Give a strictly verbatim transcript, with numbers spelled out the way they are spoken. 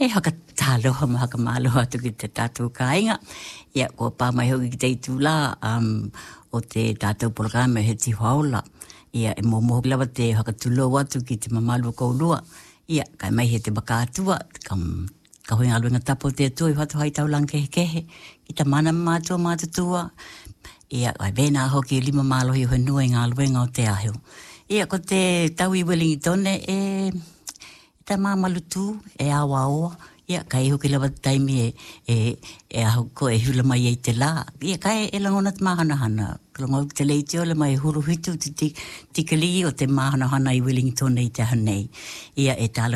e haka tāloha ma haka māloha atu ki te tātou kāinga. Ia, kua pā mai hoki ki te itula um, o te tātou programa he ti haola. Ia, e mō mō lawa te haka tulo atu ki te mamalu koulua. Ia, kai mai he te makātua, kam, ka hoi aluenga tapo te atua i whatu hai tau lang kehe kehe. Ki ta mana mātua mātutua. Ia, kai vena hoki lima mālohi o he nua i ngā aluenga o te aheu. Ia, ko te tau i Wellingtone e... ta mamalutu e awa oa. Ia, kai hoki lawa taimi e, e, e aho ko e hula mai ei te la. Ia, kai e langona te mahana hana. Kalonga te leiti o le mai huru hitu te tikali o te mahana hana i Wellington i te hanei. Ia, e tala